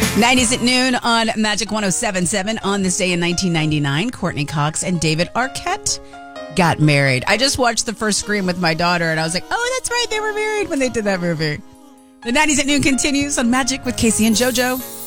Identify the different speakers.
Speaker 1: 90s at noon on Magic 107.7. On this day in 1999, Courtney Cox and David Arquette got married. I just watched the first Scream with my daughter, and I was like, oh, that's right, they were married when they did that movie. The 90s at noon continues on Magic with Casey and JoJo.